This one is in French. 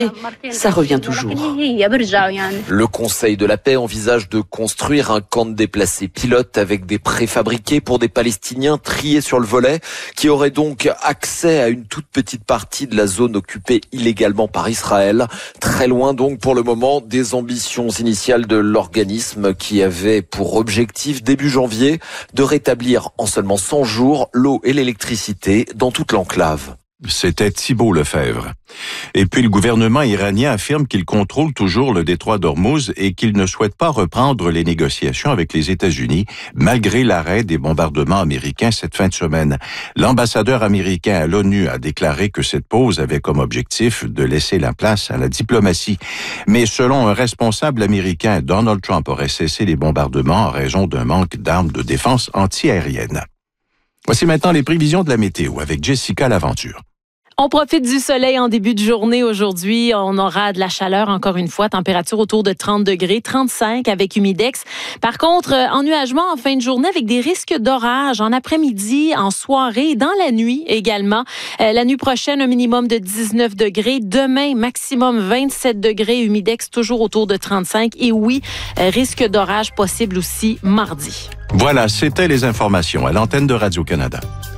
Ça revient toujours. Le Conseil de la paix envisage de construire un camp de déplacés pilotes avec des préfabriqués pour des Palestiniens triés sur le volet, qui auraient donc accès à une toute petite partie de la zone occupée illégalement par Israël. Très loin donc pour le moment des ambitions initiales de l'organisme qui avait pour objectif début janvier de rétablir en seulement 100 jours l'eau et l'électricité dans toute l'enclave. C'était Thibault Lefebvre. Et puis le gouvernement iranien affirme qu'il contrôle toujours le détroit d'Ormuz et qu'il ne souhaite pas reprendre les négociations avec les États-Unis, malgré l'arrêt des bombardements américains cette fin de semaine. L'ambassadeur américain à l'ONU a déclaré que cette pause avait comme objectif de laisser la place à la diplomatie. Mais selon un responsable américain, Donald Trump aurait cessé les bombardements en raison d'un manque d'armes de défense antiaérienne. Voici maintenant les prévisions de la météo avec Jessica Laventure. On profite du soleil en début de journée aujourd'hui. On aura de la chaleur encore une fois, température autour de 30 degrés, 35 avec humidex. Par contre, ennuagement en fin de journée avec des risques d'orage en après-midi, en soirée et dans la nuit également. La nuit prochaine, un minimum de 19 degrés. Demain, maximum 27 degrés, humidex toujours autour de 35. Et oui, risque d'orage possible aussi mardi. Voilà, c'était les informations à l'antenne de Radio-Canada.